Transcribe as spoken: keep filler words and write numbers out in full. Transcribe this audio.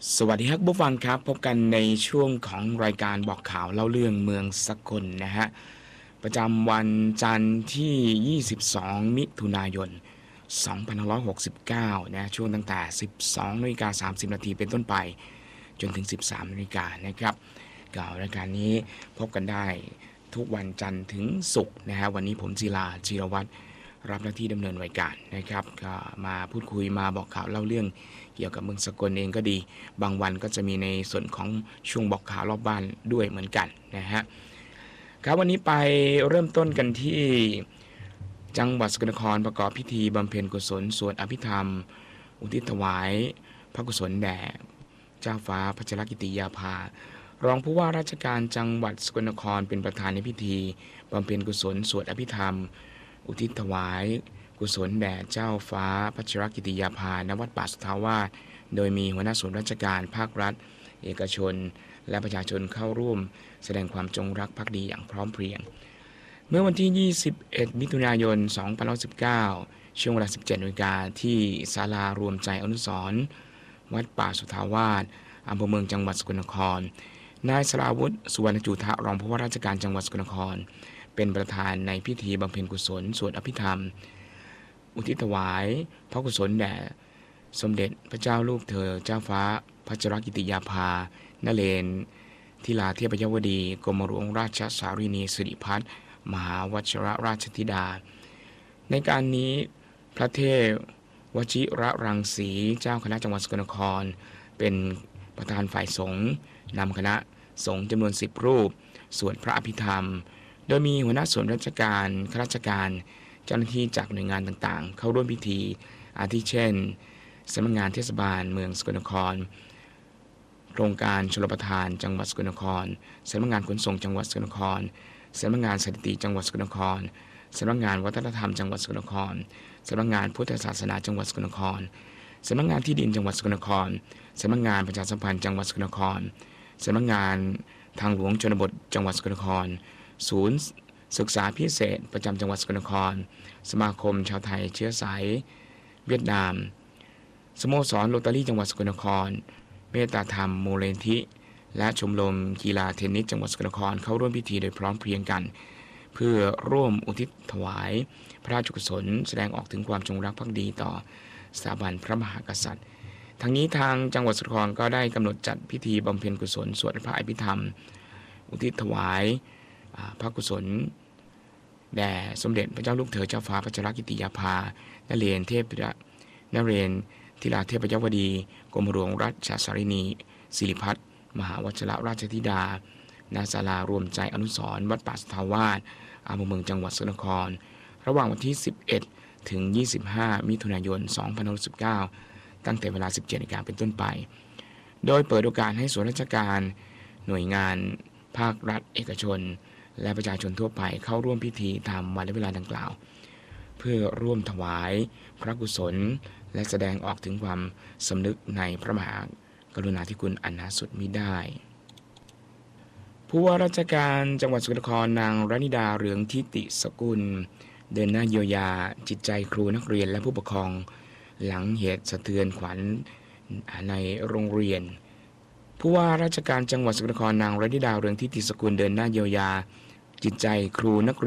สวัสดีครับผู้ฟังครับพบกันในช่วงของรายการบอกข่าวเล่าเรื่องเมืองสกลนะฮะประจำวันจันทร์ที่ ยี่สิบสอง มิถุนายน สองพันห้าร้อยหกสิบเก้า นะช่วงตั้งแต่ สิบสองนาฬิกาสามสิบนาทีเป็นต้นไปจนถึง สิบสามนาฬิกานะครับก่าวรายการนี้พบกันได้ทุกวันจันทร์ถึงศุกร์นะฮะวันนี้ผมศิลาจิรวัตรรับหน้าที่ดำเนินรายการนะครับก็มาพูดคุยมาบอกข่าวเล่าเรื่องเกี่ยวกับเมืองสกลเองก็ดีบางวันก็จะมีในส่วนของช่วงบอกข่าวรอบบ้านด้วยเหมือนกันนะฮะครับวันนี้ไปเริ่มต้นกันที่จังหวัดสกลนครประกอบพิธีบำเพ็ญกุศลสวดอภิธรรมอุทิศถวายพระกุศลแด่เจ้าฟ้าพัชรกิติยาภารองผู้ว่าราชการจังหวัดสกลนครเป็นประธานในพิธีบำเพ็ญกุศลสวดอภิธรรมอุทิศถวายกุศลแด่เจ้าฟ้าพัชรกิติยาภาณวัดป่าสุทธาวาสโดยมีหัวหน้าส่วนราชการภาครัฐเอกชนและประชาชนเข้าร่วมแสดงความจงรักภักดีอย่างพร้อมเพรียงเมื่อวันที่ ยี่สิบเอ็ด มิถุนายน สองพันห้าร้อยสิบเก้า ช่วงเวลา สิบเจ็ดนาฬิกาที่ศาลารวมใจอนุสรณ์วัดป่าสุทธาวาสอำเภอเมืองจังหวัดสกลนครนายสราวุฒิสุวรรณจุทะรองผู้ว่าราชการจังหวัดสกลนครเป็นประธานในพิธีบำเพ็ญกุศลสวดอภิธรรมอุทิศถวายพระกุศลแด่สมเด็จพระเจ้าลูกเธอเจ้าฟ้าพัชรกิติยาภานเรศทิลาเทพยวดีกรมหลวงราชสารีนีสิริพัฒน์มหาวชิรราชธิดาในการนี้พระเทพวชิระรังสีเจ้าคณะจังหวัดสกลนครเป็นประธานฝ่ายสงฆ์นำคณะสงฆ์จำนวนสิบรูปสวดพระอภิธรรมโดยมีหัวหน้าส่วนราชการข้าราชการเจ้าหน้าที่จากหน่วยงานต่างๆเข้าร่วมพิธีอาทิเช่นสำนักงานเทศบาลเมืองสกลนครโครงการชลประทานจังหวัดสกลนครสำนักงานขนส่งจังหวัดสกลนครสำนักงานสถิติจังหวัดสกลนครสำนักงานวัฒนธรรมจังหวัดสกลนครสำนักงานพุทธศาสนาจังหวัดสกลนครสำนักงานที่ดินจังหวัดสกลนครสำนักงานประชาสัมพันธ์จังหวัดสกลนครสำนักงานทางหลวงชนบทจังหวัดสกลนครศูนย์ศึกษาพิเศษประจำจังหวัดสกลนครสมาคมชาวไทยเชื้อสายเวียดนามสโมสรโรตารี่จังหวัดสกลนครเมตตาธรรมมูลนิธิและชมรมกีฬาเทนนิสจังหวัดสกลนครเข้าร่วมพิธีโดยพร้อมเพรียงกันเพื่อร่วมอุทิศถวายพระราชกุศลแสดงออกถึงความจงรักภักดีต่อสถาบันพระมหากษัตริย์ทั้งนี้ทางจังหวัดสกลนครก็ได้กำหนดจัดพิธีบำเพ็ญกุศลสวดพระอภิธรรมอุทิศถวายพระกุศลแด่สมเด็จพระเจ้าลูกเธอเจ้าฟ้าพัชรกิติยาภานเรศเทพนเรศทิลาเทพยวดีกรมหลวงราชสารีนีสิริพัฒน์มหาวชิรราชธิดาณศาลารวมใจอนุสรณ์วัดป่าสุทธาวาสอำเภอเมืองจังหวัดสกลนครระหว่างวันที่ สิบเอ็ด ถึง ยี่สิบห้า มิถุนายน สองพันห้าร้อยสิบเก้า ตั้งแต่เวลา สิบเจ็ดนาฬิกาเป็นต้นไปโดยเปิดโอกาสให้ส่วนราชการหน่วยงานภาครัฐเอกชนและประชาชนทั่วไปเข้าร่วมพิธีตามวันและเวลาดังกล่าวเพื่อร่วมถวายพระกุศลและแสดงออกถึงความสำนึกในพระมหากรุณาธิคุณอันหาสุดมิได้ผู้ว่าราชการจังหวัดสกลนครนางรณิดาเรืองทิติสกุลเดินหน้าเยียวยาจิตใจครูนักเรียนและผู้ปกครองหลังเหตุสะเทือนขวัญในโรงเรียนผู้ว่าราชการจังหวัดสกลนครนางรณิดาเรืองทิติสกุลเดินหน้าเยียวยาจิตใจครูนักเรียน